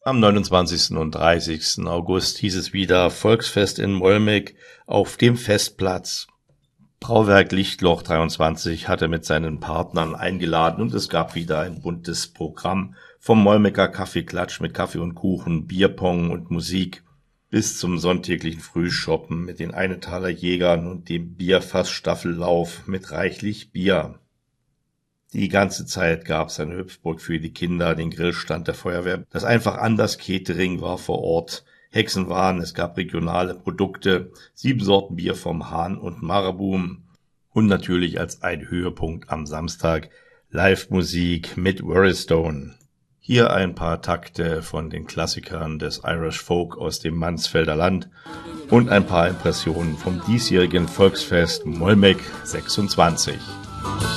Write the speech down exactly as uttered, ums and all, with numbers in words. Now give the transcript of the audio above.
Am neunundzwanzigsten und dreißigsten August hieß es wieder Volksfest in Molmig auf dem Festplatz. Brauwerk Lichtloch dreiundzwanzig hatte mit seinen Partnern eingeladen und es gab wieder ein buntes Programm vom Molmiger Kaffeeklatsch mit Kaffee und Kuchen, Bierpong und Musik bis zum sonntäglichen Frühschoppen mit den Einetaler Jägern und dem Bierfassstaffellauf mit reichlich Bier. Die ganze Zeit gab es eine Hüpfburg für die Kinder, den Grillstand der Feuerwehr. Das einfach anders Catering war vor Ort. Hexenwahn, es gab regionale Produkte, sieben Sorten Bier vom Hahn und Marabum. Und natürlich als ein Höhepunkt am Samstag Live-Musik mit Worrystone. Hier ein paar Takte von den Klassikern des Irish Folk aus dem Mansfelder Land und ein paar Impressionen vom diesjährigen Volksfest Molmig sechsundzwanzig.